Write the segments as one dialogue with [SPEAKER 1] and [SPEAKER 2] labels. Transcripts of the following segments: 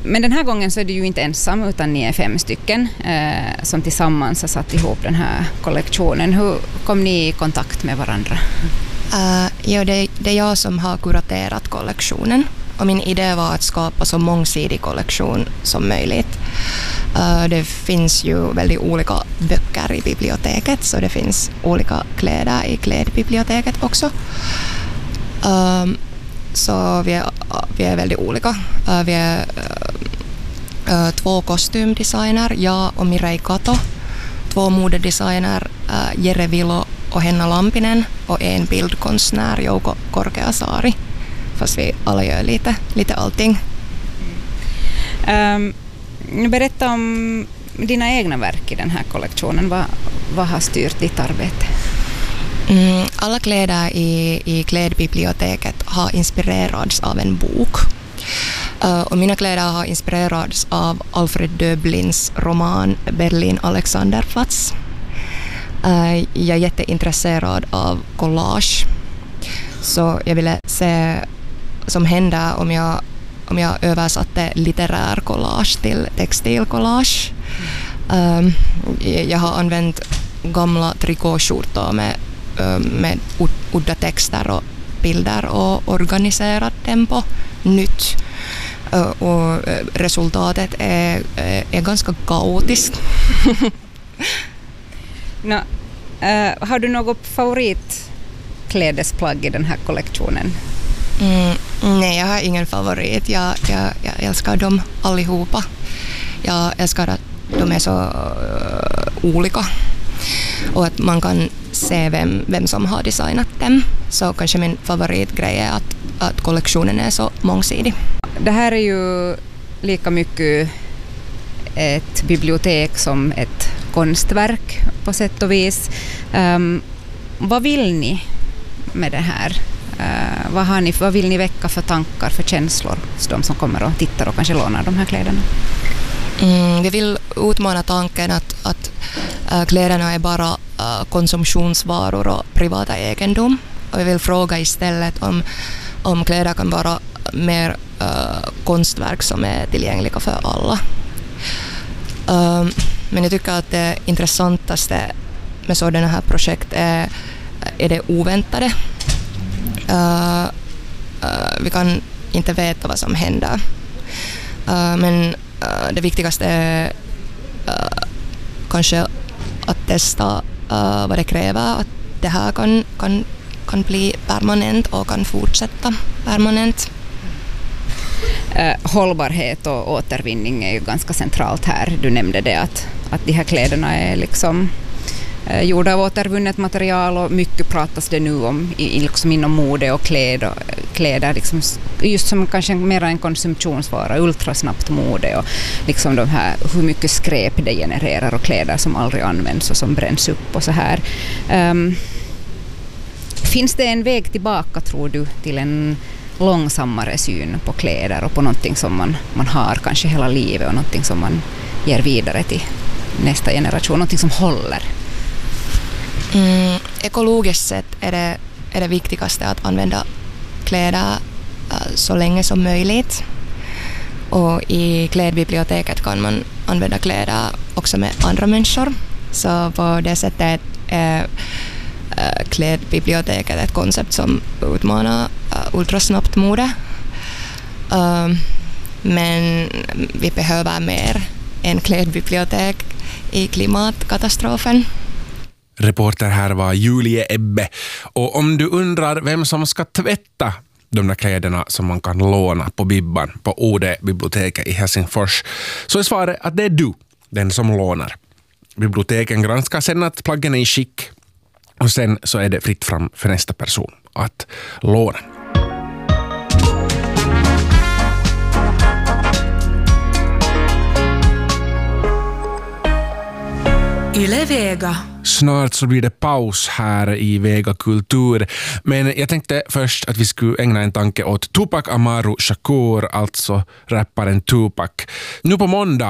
[SPEAKER 1] Men den här gången så är du ju inte ensam utan ni är 5 stycken som tillsammans har satt ihop den här kollektionen. Hur kom ni i kontakt med varandra?
[SPEAKER 2] Det är jag som har kuraterat kollektionen och min idé var att skapa så mångsidig kollektion som möjligt. Det finns ju väldigt olika böcker i biblioteket så det finns olika kläder i klädbiblioteket också. Så vi är väldigt olika. Vi är 2 kostymdesigner, jag och Mirei Kato, 2 modedesigner, Jere Vilo och Henna Lampinen och en bildkonstnär, Jouko Korkeasaari. Fast vi alla gör lite allting.
[SPEAKER 1] Berätta om dina egna verk i den här kollektionen. Vad har styrt ditt arbete?
[SPEAKER 2] Alla kläder i klädbiblioteket har inspirerats av en bok. Och mina kläder har inspirerats av Alfred Döblins roman Berlin Alexanderplatz. Jag är jätteintresserad av collage. Så jag ville se vad som händer om jag översatte litterär collage till textilcollage. Jag har använt gamla trikåskjortor med udda texter och bilder och organiserat dem på nytt. Och resultatet är ganska kaotiskt.
[SPEAKER 1] Har du något favoritklädesplagg i den här kollektionen?
[SPEAKER 2] Nej, jag har ingen favorit. Jag älskar dem allihopa. Jag älskar att de är så olika. Och att man kan se vem som har designat dem. Så kanske min favoritgrej är att kollektionen är så mångsidig.
[SPEAKER 1] Det här är ju lika mycket ett bibliotek som ett konstverk på sätt och vis. Vad vill ni med det här? Vad vill ni väcka för tankar, för känslor hos de som kommer och tittar och kanske lånar de här kläderna?
[SPEAKER 2] Vi vill utmana tanken att kläderna är bara konsumtionsvaror och privata egendom. Och vi vill fråga istället om kläder kan vara mer konstverk som är tillgängliga för alla. Men jag tycker att det intressantaste med sådana här projekt är det oväntade. Vi kan inte veta vad som händer. Men det viktigaste är kanske att testa vad det kräver. Att det här kan bli permanent och kan fortsätta permanent.
[SPEAKER 1] Hållbarhet och återvinning är ju ganska centralt här. Du nämnde det att de här kläderna är liksom gjorda av återvunnet material och mycket pratas det nu om liksom inom mode och kläder liksom, just som kanske mer en konsumtionsvara, ultrasnabbt mode och liksom de här, hur mycket skräp det genererar och kläder som aldrig används och som bränns upp och så här. Finns det en väg tillbaka, tror du, till en långsammare syn på kläder och på någonting som man har kanske hela livet och någonting som man ger vidare till nästa generation, någonting som håller?
[SPEAKER 2] Ekologiskt sett är det viktigaste att använda kläder så länge som möjligt. Och i klädbiblioteket kan man använda kläder också med andra människor. Så på det sättet är klädbiblioteket ett koncept som utmanar ultrasnabbt mode. Men vi behöver mer än klädbibliotek i klimatkatastrofen.
[SPEAKER 3] Reporter här var Julie Ebbe. Och om du undrar vem som ska tvätta de där kläderna som man kan låna på Bibban på OD-biblioteket i Helsingfors, så är svaret att det är du, den som lånar. Biblioteken granskar sedan att plaggen är i skick och sen så är det fritt fram för nästa person att låna.
[SPEAKER 4] Yle Vega.
[SPEAKER 3] Snart så blir det paus här i Vega Kultur. Men jag tänkte först att vi skulle ägna en tanke åt Tupac Amaru Shakur, alltså rapparen Tupac. Nu på måndag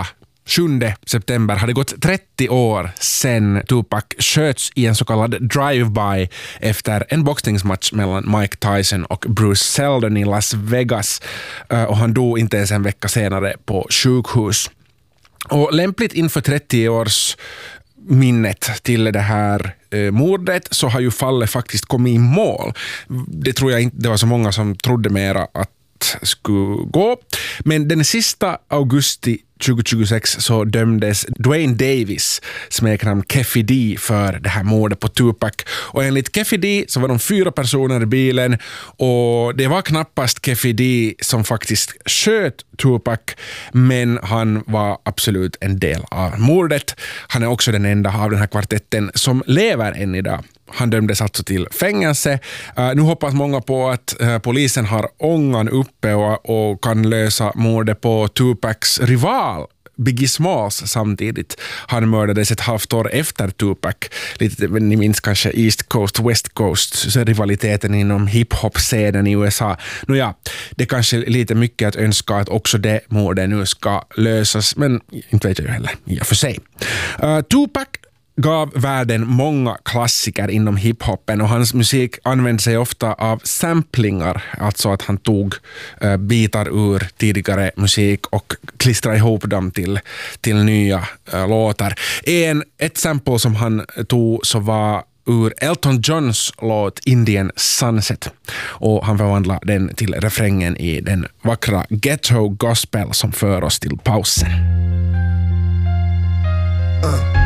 [SPEAKER 3] 7 september hade gått 30 år sedan Tupac sköts i en så kallad drive-by efter en boxningsmatch mellan Mike Tyson och Bruce Seldon i Las Vegas, och han dog inte ens en vecka senare på sjukhus. Och lämpligt inför 30 års minnet till det här mordet så har ju fallet faktiskt kommit i mål. Det tror jag inte det var så många som trodde mera att skulle gå. Men den sista augusti 2026 så dömdes Dwayne Davis, smeknamn Keffe D, för det här mordet på Tupac. Och enligt Keffe D så var de 4 personer i bilen, och det var knappast Keffe D som faktiskt sköt Tupac, men han var absolut en del av mordet. Han är också den enda av den här kvartetten som lever än idag. Han dömdes alltså till fängelse. Nu hoppas många på att polisen har ångan uppe och kan lösa mordet på Tupacs rival Biggie Smalls samtidigt. Han mördades ett halvt år efter Tupac. Lite, ni minns kanske East Coast, West Coast, så rivaliteten inom hiphop-scenen i USA. Nåja, det är kanske lite mycket att önska att också det mordet nu ska lösas, men inte vet jag heller i och för sig. Tupac gav världen många klassiker inom hiphopen, och hans musik använde sig ofta av samplingar, alltså att han tog bitar ur tidigare musik och klistrade ihop dem till nya låtar. Ett sample som han tog så var ur Elton Johns låt Indian Sunset, och han förvandlade den till refrängen i den vackra Ghetto Gospel som för oss till pausen.